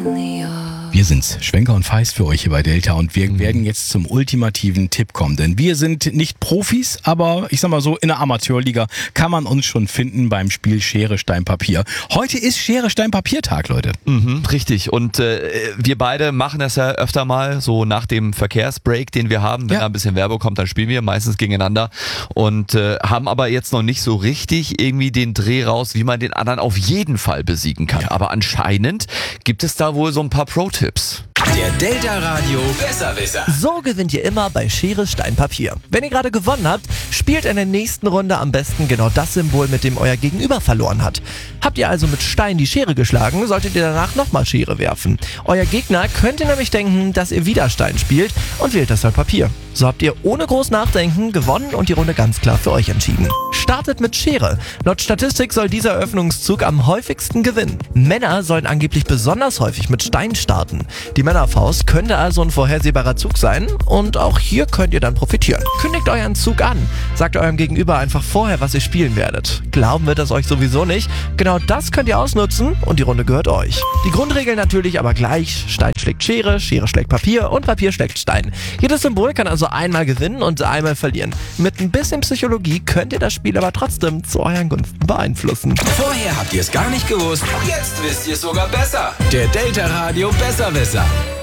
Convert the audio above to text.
Wir sind's, Schwenker und Feist für euch hier bei Delta und wir werden jetzt zum ultimativen Tipp kommen, denn wir sind nicht Profis, aber ich sag mal so, in der Amateurliga kann man uns schon finden beim Spiel Schere, Stein, Papier. Heute ist Schere, Stein, Papier-Tag, Leute. Richtig, und wir beide machen das ja öfter mal, so nach dem Verkehrsbreak, den wir haben, wenn da ein bisschen Werbung kommt, dann spielen wir meistens gegeneinander und haben aber jetzt noch nicht so richtig irgendwie den Dreh raus, wie man den anderen auf jeden Fall besiegen kann. Aber anscheinend gibt es da wohl so ein paar Pro-Tipps. Der Delta Radio Besserwisser. So gewinnt ihr immer bei Schere, Stein, Papier. Wenn ihr gerade gewonnen habt, spielt in der nächsten Runde am besten genau das Symbol, mit dem euer Gegenüber verloren hat. Habt ihr also mit Stein die Schere geschlagen, solltet ihr danach nochmal Schere werfen. Euer Gegner könnte nämlich denken, dass ihr wieder Stein spielt und wählt deshalb Papier. So habt ihr ohne groß Nachdenken gewonnen und die Runde ganz klar für euch entschieden. Startet mit Schere. Laut Statistik soll dieser Eröffnungszug am häufigsten gewinnen. Männer sollen angeblich besonders häufig mit Stein starten. Die Männerfaust könnte also ein vorhersehbarer Zug sein und auch hier könnt ihr dann profitieren. Kündigt euren Zug an. Sagt eurem Gegenüber einfach vorher, was ihr spielen werdet. Glauben wird das euch sowieso nicht. Genau das könnt ihr ausnutzen und die Runde gehört euch. Die Grundregeln natürlich aber gleich. Stein schlägt Schere, Schere schlägt Papier und Papier schlägt Stein. Jedes Symbol kann also einmal gewinnen und einmal verlieren. Mit ein bisschen Psychologie könnt ihr das Spiel aber trotzdem zu euren Gunsten beeinflussen. Vorher habt ihr es gar nicht gewusst, jetzt wisst ihr es sogar besser. Der Delta Radio Besserwisser.